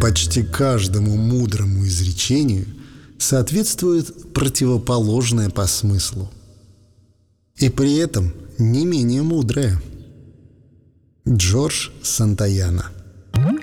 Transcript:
Почти каждому мудрому изречению соответствует противоположное по смыслу. И при этом не менее мудрое. Джордж Сантаяна.